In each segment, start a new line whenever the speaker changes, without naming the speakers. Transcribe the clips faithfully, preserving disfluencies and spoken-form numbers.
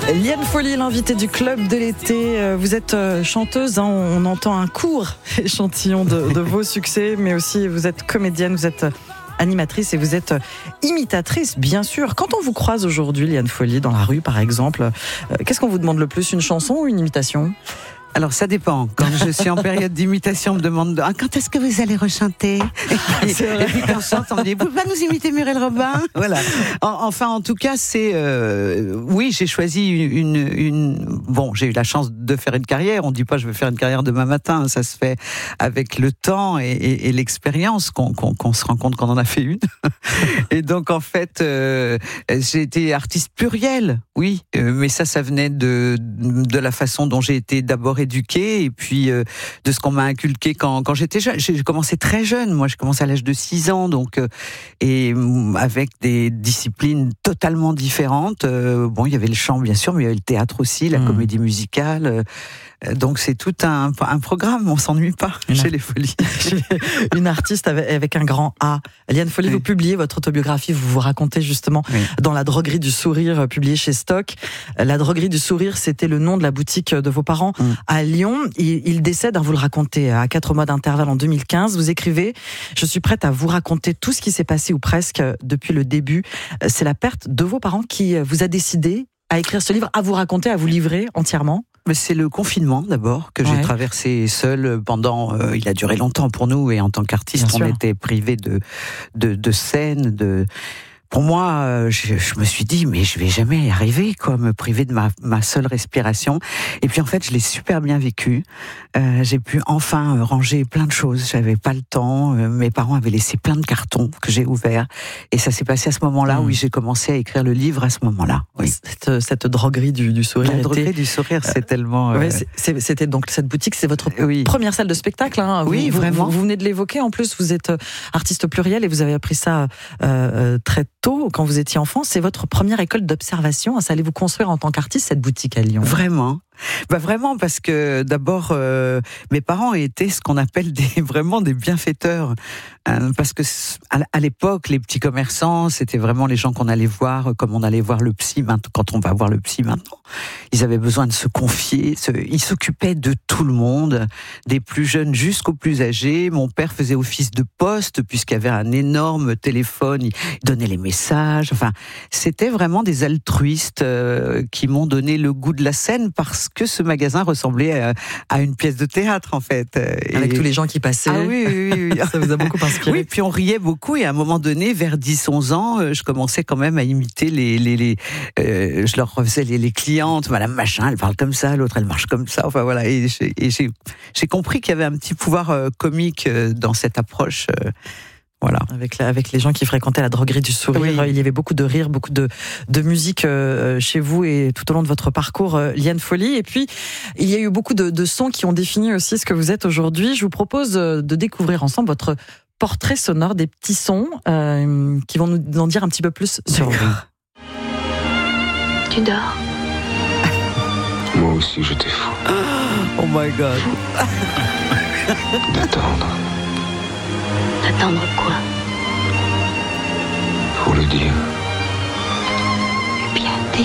Liane Folly, l'invitée du club de l'été. Vous êtes chanteuse, hein, on entend un court échantillon de, de vos succès, mais aussi vous êtes comédienne, vous êtes animatrice et vous êtes imitatrice, bien sûr. Quand on vous croise aujourd'hui, Liane Folly, dans la rue par exemple, qu'est-ce qu'on vous demande le plus, une chanson ou une imitation ?
Alors ça dépend. Quand je suis en période d'imitation, on me demande ah, quand est-ce que vous allez rechanter. Et puis quand je chante, on me dit vous pouvez pas nous imiter Muriel Robin. Voilà. En, enfin, en tout cas, c'est euh, oui, j'ai choisi une, une bon, j'ai eu la chance de faire une carrière. On dit pas je vais faire une carrière demain matin. Ça se fait avec le temps et, et, et l'expérience qu'on, qu'on, qu'on se rend compte qu'on en a fait une. Et donc en fait, euh, j'ai été artiste pluriel, oui, euh, mais ça, ça venait de de la façon dont j'ai été d'abord éduquée et puis euh, de ce qu'on m'a inculqué quand, quand j'étais jeune. J'ai commencé très jeune, moi j'ai commencé à l'âge de six ans, donc euh, et avec des disciplines totalement différentes. Euh, bon, il y avait le chant bien sûr, mais il y avait le théâtre aussi, la mmh. comédie musicale. Euh, donc c'est tout un, un programme, on s'ennuie pas une chez les Folies.
Une artiste avec, avec un grand A. Liane Folly, oui. Vous publiez votre autobiographie, vous vous racontez justement oui. dans La droguerie du sourire, publiée chez Stock. La droguerie du sourire, c'était le nom de la boutique de vos parents mmh. à Lyon. Il, il décède, hein, vous le racontez, à quatre mois d'intervalle en deux mille quinze. Vous écrivez « Je suis prête à vous raconter tout ce qui s'est passé, ou presque, depuis le début. C'est la perte de vos parents qui vous a décidé à écrire ce livre, à vous raconter, à vous livrer entièrement ».
Mais c'est le confinement d'abord que ouais. j'ai traversé seul pendant. Euh, il a duré longtemps pour nous et en tant qu'artiste, Bien on sûr. était privé de de, de scène, de. Pour moi, je, je me suis dit, mais je vais jamais y arriver, quoi, me priver de ma, ma seule respiration. Et puis en fait, je l'ai super bien vécu. Euh, j'ai pu enfin ranger plein de choses. J'avais pas le temps. Euh, mes parents avaient laissé plein de cartons que j'ai ouverts. Et ça s'est passé à ce moment-là, mmh. où j'ai commencé à écrire le livre à ce moment-là. Oui.
Cette, cette droguerie du, du sourire.
La droguerie du sourire, c'est euh, tellement. Euh...
Ouais, c'est, c'était donc cette boutique, c'est votre oui. première salle de spectacle. Hein. Vous,
oui,
vous,
vraiment.
Vous, vous venez de l'évoquer. En plus, vous êtes artiste pluriel et vous avez appris ça euh, très tôt, quand vous étiez enfant. C'est votre première école d'observation. Ça allait vous construire en tant qu'artiste, cette boutique à Lyon.
Vraiment. Bah vraiment, parce que d'abord, euh, mes parents étaient ce qu'on appelle des, vraiment des bienfaiteurs. Euh, parce que à, à l'époque, les petits commerçants, c'était vraiment les gens qu'on allait voir, comme on allait voir le psy maintenant, quand on va voir le psy maintenant. Ils avaient besoin de se confier. Se, ils s'occupaient de tout le monde, des plus jeunes jusqu'aux plus âgés. Mon père faisait office de poste, puisqu'il y avait un énorme téléphone. Il donnait les messages. Enfin, c'était vraiment des altruistes euh, qui m'ont donné le goût de la scène, parce que ce magasin ressemblait à, à une pièce de théâtre, en fait.
Avec et... tous les gens qui passaient.
Ah oui, oui, oui. oui.
Ça vous a beaucoup inspiré.
Oui, puis on riait beaucoup, et à un moment donné, vers dix onze ans, je commençais quand même à imiter les... les, les euh, je leur refaisais les, les clientes. Madame Machin, elle parle comme ça, l'autre, elle marche comme ça. Enfin voilà, et j'ai, et j'ai, j'ai compris qu'il y avait un petit pouvoir euh, comique euh, dans cette approche. Euh, Voilà.
Avec, la, avec les gens qui fréquentaient la droguerie du sourire, oui. Il y avait beaucoup de rire, beaucoup de, de musique euh, chez vous et tout au long de votre parcours, euh, Liane Folly. Et puis, il y a eu beaucoup de, de sons qui ont défini aussi ce que vous êtes aujourd'hui. Je vous propose de découvrir ensemble votre portrait sonore, des petits sons euh, qui vont nous en dire un petit peu plus sur vous.
Tu dors?
Moi aussi, j'étais fou.
Oh my God.
D'attendre.
Attendre quoi?
Faut le dire.
Eh bien, dis.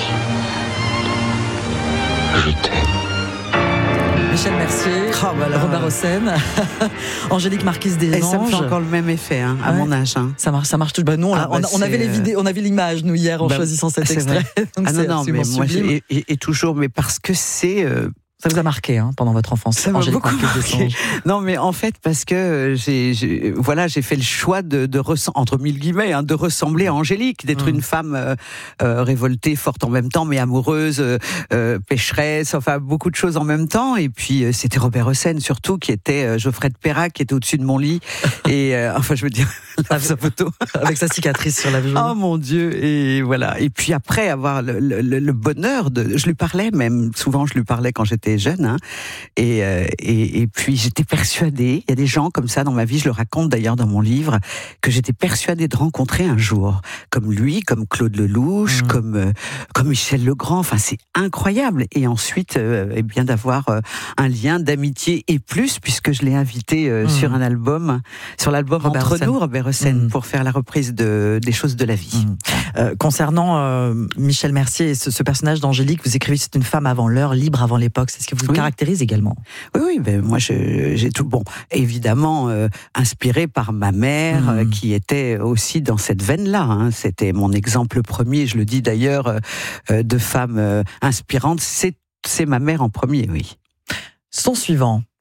Je t'aime.
Michel Mercier, oh, voilà. Robert Hossein, Angélique Marquise des Anges.
Et ça me fait encore le même effet, hein, à ouais. mon âge. Hein.
Ça marche, ça marche tout. Bah non, ah, on, bah on avait les vidéos, on avait l'image nous hier en bah, choisissant cet extrait.
Donc ah non non, mais moi et, et, et toujours, mais parce que c'est. Euh,
Ça vous a marqué hein, pendant votre enfance?
Ça m'a beaucoup marqué. Non, mais en fait, parce que j'ai, j'ai voilà, j'ai fait le choix de, de ressembler, entre mille guillemets, hein, de ressembler à Angélique, d'être mmh. une femme euh, euh, révoltée, forte en même temps, mais amoureuse, euh, pécheresse, enfin beaucoup de choses en même temps. Et puis euh, c'était Robert Hossein surtout qui était euh, Geoffrey de Perrac, qui était au-dessus de mon lit. Et euh, enfin, je veux dire, là, sa photo
avec sa cicatrice sur la joue.
Oh mon Dieu! Et voilà. Et puis après avoir le, le, le bonheur de, je lui parlais même souvent, je lui parlais quand j'étais j'étais jeune. Hein. Et, euh, et, et puis j'étais persuadée, il y a des gens comme ça dans ma vie, je le raconte d'ailleurs dans mon livre, que j'étais persuadée de rencontrer un jour, comme lui, comme Claude Lelouch, mmh. comme euh, comme Michel Legrand. Enfin, c'est incroyable. Et ensuite, euh, eh bien d'avoir euh, un lien d'amitié et plus, puisque je l'ai invité euh, mmh. sur un album, sur l'album
Robert
Entre
Hossein.
nous, Robert Hossein, mmh. pour faire la reprise de des choses de la vie.
Mmh. Euh, concernant euh, Michel Mercier et ce, ce personnage d'Angélique, vous écrivez c'est une femme avant l'heure, libre avant l'époque. C'est ce qui vous
oui.
caractérise également.
Oui, oui. Ben moi, je, j'ai tout bon. Évidemment, euh, inspiré par ma mère, mmh. euh, qui était aussi dans cette veine-là. Hein. C'était mon exemple premier. Je le dis d'ailleurs euh, de femme euh, inspirante. C'est c'est ma mère en premier, oui.
Son suivant.